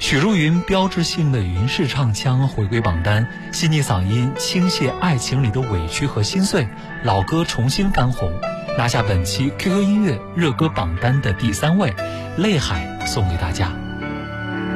许茹芸标志性的云式唱腔回归榜单，细腻嗓音倾泻爱情里的委屈和心碎，老歌重新翻红，拿下本期 QQ 音乐热歌榜单的第3位，泪海送给大家。